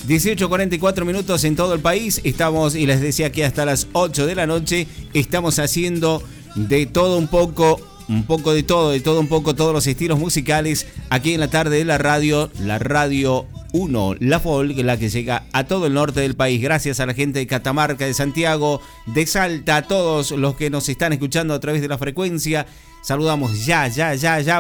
18:44 minutos en todo el país. Estamos, y les decía que hasta las 8 de la noche estamos haciendo de todo un poco de todo un poco, todos los estilos musicales aquí en la tarde de la Radio 1, la folk, la que llega a todo el norte del país. Gracias a la gente de Catamarca, de Santiago, de Salta, a todos los que nos están escuchando a través de la frecuencia. Saludamos ya